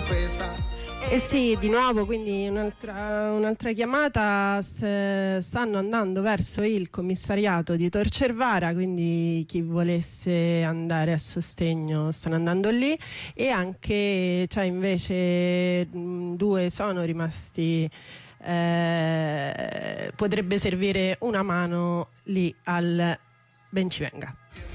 Eh sì, di nuovo, quindi un'altra chiamata. Stanno andando verso il commissariato di Tor Cervara, quindi chi volesse andare a sostegno stanno andando lì, e anche invece 2 sono rimasti. Potrebbe servire una mano lì al Bencivenga.